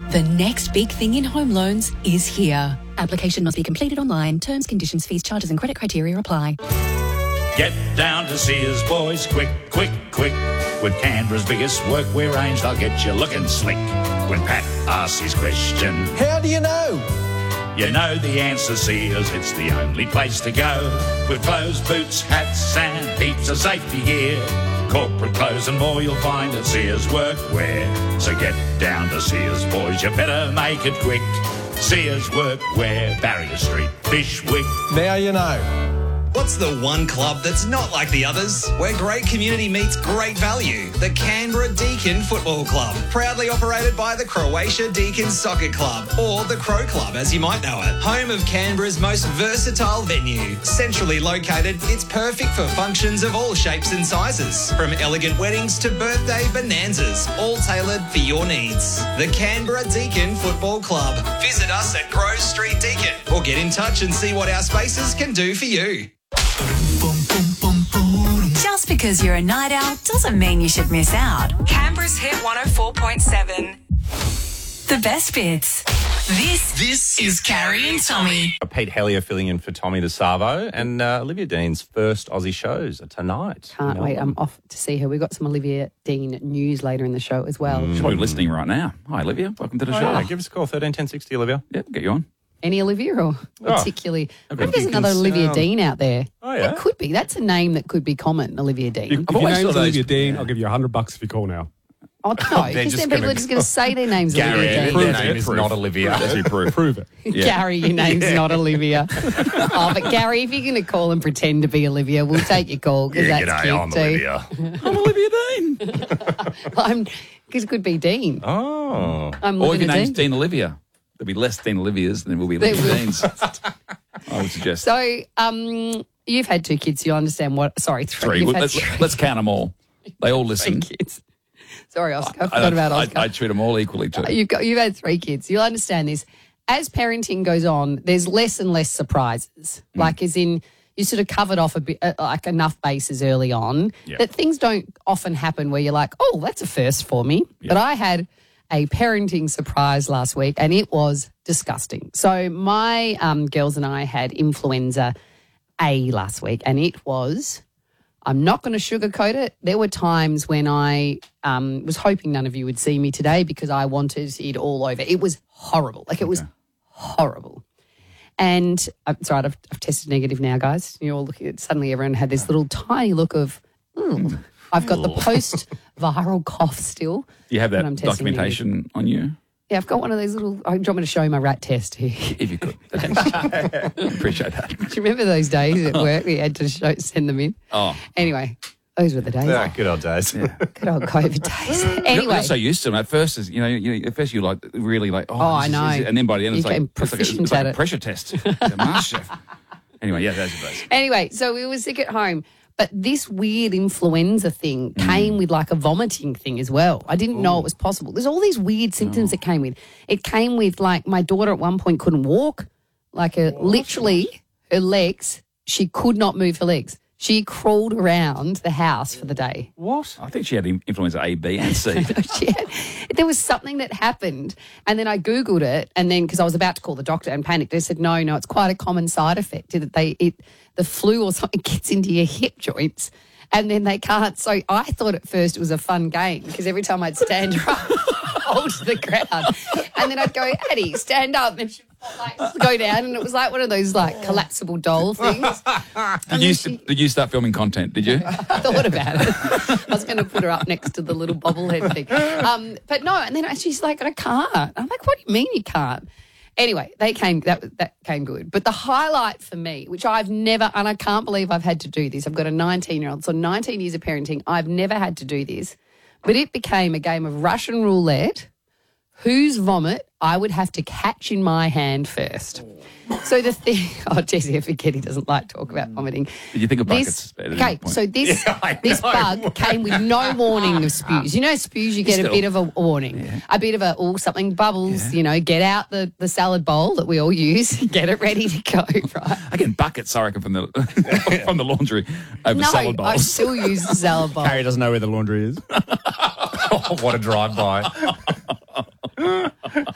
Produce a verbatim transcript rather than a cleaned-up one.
The next big thing in home loans is here. Application must be completed online. Terms, conditions, fees, charges and credit criteria apply. Get down to Sears, boys, quick, quick, quick. With Canberra's biggest workwear range, they'll get you looking slick. When Pat asks his question, how do you know? You know the answer, Sears, it's the only place to go. With clothes, boots, hats and heaps of safety gear. Corporate clothes and more you'll find at Sears Workwear. So get down to Sears, boys, you better make it quick. Sears Workwear, Barrier Street, Bishwick. Now you know. What's the one club that's not like the others? Where great community meets great value. The Canberra Deakin Football Club. Proudly operated by the Croatia Deakin Soccer Club, or the Crow Club as you might know it. Home of Canberra's most versatile venue. Centrally located, it's perfect for functions of all shapes and sizes. From elegant weddings to birthday bonanzas, all tailored for your needs. The Canberra Deakin Football Club. Visit us at Grove Street Deakin or get in touch and see what our spaces can do for you. Just because you're a night owl doesn't mean you should miss out. Canberra's Hit one oh four point seven. The best bits. This, this is Carrie and Tommy. Pete Hellier filling in for Tommy DeSavo, and uh, Olivia Dean's first Aussie shows are tonight. Can't wait. I'm off to see her. We've got some Olivia Dean news later in the show as well. She's probably listening right now. Hi, Olivia. Welcome to the Oh, show. yeah, give us a call, thirteen ten sixty, Olivia. Yep, get you on. Any Olivia or particularly? Oh, Maybe there's another Olivia Dean out there. Oh, yeah? It could be. That's a name that could be common, Olivia Dean. If, if your name's Olivia Dean, I'll give you a hundred bucks if you call now. Oh, no, because then people are just going to say their name's Gary, Olivia your Dean. name is not Olivia. That's your proof. Prove it. Yeah. Gary, your name's not Olivia. Oh, but Gary, if you're going to call and pretend to be Olivia, we'll take your call because Yeah, that's g'day, cute I'm too. Olivia. I'm Olivia Dean. I'm because it could be Dean. Oh. I'm Or if living your a name's Dean. Dean Olivia, there'll be less Dean Olivias than there will be There Olivia will. Deans. I would suggest. So, um, you've had two kids, so you'll understand what. Sorry, three. Three. You've Well, had let's, three, let's count them all. They all three listen. kids. Sorry, Oscar. I I, forgot about I, Oscar. I, I treat them all equally too. You've got you've had three kids. You'll understand this. As parenting goes on, there's less and less surprises. Mm. Like, as in, you sort of covered off a bit, uh, like enough bases early on Yeah. that things don't often happen where you're like, oh, that's a first for me. Yeah. But I had a parenting surprise last week, and it was disgusting. So my um, girls and I had influenza A last week, and it was. I'm not going to sugarcoat it. There were times when I um, was hoping none of you would see me today because I wanted it all over. It was horrible. Like, it was horrible. And uh, it's right, I've, I've tested negative now, guys. You're all looking at, suddenly everyone had this little tiny look of, mm. I've got the post-viral cough still. Do you have when that I'm testing documentation negative. on you? Yeah, I've got one of those little, I do you want me to show you my rat test here? If you could. Appreciate that. Do you remember those days at work we had to show, send them in? Oh. Anyway, those were the days. Yeah, good old days. Good old COVID days. You're, Anyway. you're so used to them. At first, is you know, you know, at first you like really like, oh, Oh, I this is know. easy. And then by the end, You it's like, became it's like, a, proficient it's like at a it. pressure test. It's a master chef. Anyway, yeah, those are those. Anyway, so we were sick at home. But this weird influenza thing came with like a vomiting thing as well. I didn't know it was possible. There's all these weird symptoms that came with. It came with like my daughter at one point couldn't walk. Like a, literally her legs, she could not move her legs. She crawled around the house for the day. What? I think she had influenza A, B, and C. She had, there was something that happened, and then I Googled it, and then because I was about to call the doctor and panicked, they said, no, no, it's quite a common side effect that they it the flu or something gets into your hip joints, and then they can't. So I thought at first it was a fun game because every time I'd stand her up, hold to the ground, and then I'd go, Addie, stand up, and she'd like go down, and it was like one of those like collapsible doll things. Did you, she, did you start filming content, did you? I thought about it. I was going to put her up next to the little bobblehead thing. Um, but no, and then she's like, I can't. I'm like, what do you mean you can't? Anyway, they came, that that came good. But the highlight for me, which I've never, and I can't believe I've had to do this. I've got a nineteen-year-old, so nineteen years of parenting. I've never had to do this. But it became a game of Russian roulette. Whose vomit I would have to catch in my hand first. So the thing, oh, Jesse, I forget he doesn't like to talk about vomiting. Did you think of This, buckets? at any okay, point? so this Yeah, this know. bug came with no warning of spews. You know, spews, you get Still. a bit of a warning, Yeah. a bit of a, oh, something bubbles, Yeah. you know, get out the, the salad bowl that we all use, get it ready to go, right? I get buckets, I reckon, from the from the laundry over No, salad I bowls. still use the salad bowl. Carrie doesn't know where the laundry is. Oh, what a drive-by.